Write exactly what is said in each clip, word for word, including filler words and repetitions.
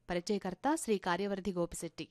పరిచయకర్త శ్రీ కార్యవర్ధి గోపిశెట్టి.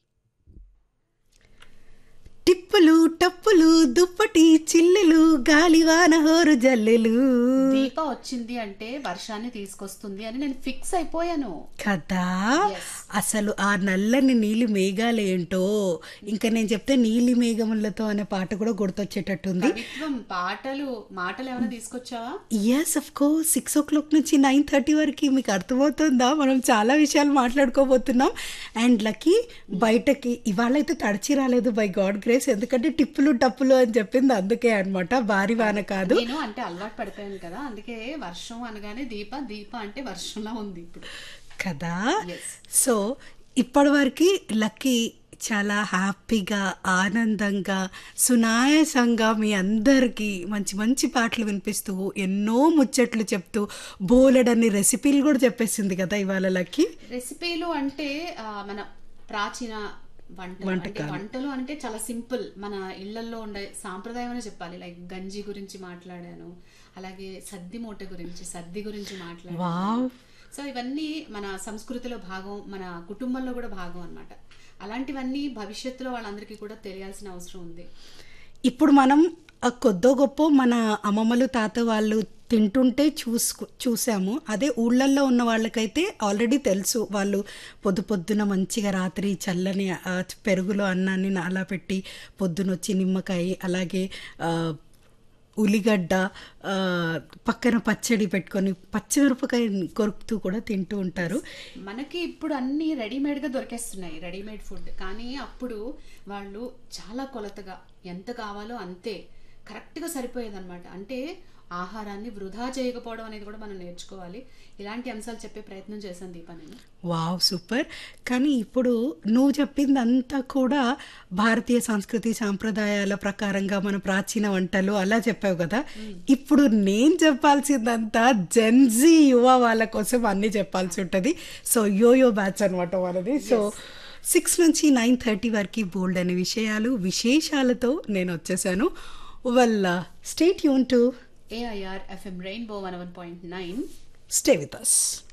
టిప్పులు టప్పులు దుప్పటి చిల్లులు గాలివాన హోరు జల్లెలు. దీప వచ్చింది అంటే వర్షాన్ని తీసుకొస్తుంది అని నేను ఫిక్స్ అయిపోయాను కదా. అసలు ఆ నల్లని నీలి మేఘాలేంటో, ఇంకా నేను చెప్తే నీలి మేఘములతో అనే పాట కూడా గుర్తొచ్చేటట్టుంది. కవిత్వం, పాటలు, మాటలు ఏమైనా తీసుకొచ్చావా? Yes of course. Six oh clock నుంచి నైన్ థర్టీ వరకు మీకు అర్థమవుతుందా, మనం చాలా విషయాలు మాట్లాడుకోబోతున్నాం. అండ్ లక్కీ బయటకి ఇవాళ అయితే తడిచి రాలేదు బై గాడ్ గ్రేస్, ఎందుకంటే టిప్పులు టప్పులు అని చెప్పింది అందుకే అనమాట, భారీ వాన కాదు. నేను అంటే అలవాటు పడిపోయాను కదా, అందుకే వర్షం అనగానే దీప దీప అంటే వర్షంలా ఉంది ఇప్పుడు కదా. సో ఇప్పటి వరకు లక్కీ చాలా హ్యాపీగా, ఆనందంగా, సునాయాసంగా మీ అందరికీ మంచి మంచి పాటలు వినిపిస్తూ, ఎన్నో ముచ్చట్లు చెప్తూ, బోలెడన్ని రెసిపీలు కూడా చెప్పేసింది కదా ఇవాళ లక్కీ. రెసిపీలు అంటే మన ప్రాచీన వంటలు అంటే వంటలు అంటే చాలా సింపుల్, మన ఇళ్లలో ఉండే సాంప్రదాయం అనే చెప్పాలి. లైక్ గంజి గురించి మాట్లాడాను, అలాగే సద్ది మూట గురించి, సద్ది గురించి మాట్లాడాను. సో ఇవన్నీ మన సంస్కృతిలో భాగం, మన కుటుంబంలో కూడా భాగం అన్నమాట. అలాంటివన్నీ భవిష్యత్తులో వాళ్ళందరికీ కూడా తెలియాల్సిన అవసరం ఉంది. ఇప్పుడు మనం కొద్దో గొప్ప మన అమ్మమ్మలు తాత వాళ్ళు తింటుంటే చూసుకు చూసాము. అదే ఊళ్ళల్లో ఉన్న వాళ్ళకైతే ఆల్రెడీ తెలుసు. వాళ్ళు పొద్దు పొద్దున మంచిగా రాత్రి చల్లని పెరుగులో అన్నాన్ని అలా పెట్టి పొద్దునొచ్చి నిమ్మకాయ, అలాగే ఉల్లిగడ్డ, పక్కన పచ్చడి పెట్టుకొని పచ్చిమిరపకాయ కొరుకుతూ కూడా తింటూ ఉంటారు. మనకి ఇప్పుడు అన్నీ రెడీమేడ్గా దొరికేస్తున్నాయి, రెడీమేడ్ ఫుడ్. కానీ అప్పుడు వాళ్ళు చాలా కొలతగా ఎంత కావాలో అంతే కరెక్ట్గా సరిపోయేదన్నమాట. అంటే ఆహారాన్ని వృధా చేయకపోవడం అనేది కూడా మనం నేర్చుకోవాలి. ఇలాంటి అంశాలు చెప్పే ప్రయత్నం చేశాను దీపా నేను. Wow, super. కానీ ఇప్పుడు నువ్వు చెప్పిందంతా కూడా భారతీయ సంస్కృతి సాంప్రదాయాల ప్రకారంగా మన ప్రాచీన వంటలు అలా చెప్పావు కదా. ఇప్పుడు నేను చెప్పాల్సిందంతా జెన్జీ యువ వాళ్ళ కోసం అన్నీ చెప్పాల్సి ఉంటుంది. సో యోయో బ్యాచ్ అనమాట మనది. సో సిక్స్ నుంచి నైన్ థర్టీ వరకు బోల్డ్ అనే విషయాలు విశేషాలతో నేను వచ్చేసాను. Well, stay tune to A I R F M Rainbow one oh one point nine. Stay with us.